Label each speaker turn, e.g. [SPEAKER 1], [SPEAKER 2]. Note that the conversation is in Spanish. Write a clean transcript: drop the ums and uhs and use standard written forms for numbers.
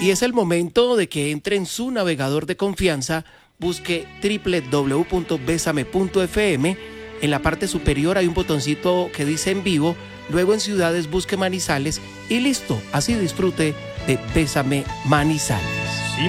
[SPEAKER 1] Y es el momento de que entre en su navegador de confianza, busque www.besame.fm. En la parte superior hay un botoncito que dice en vivo, luego en ciudades busque Manizales y listo, así disfrute de Bésame Manizales.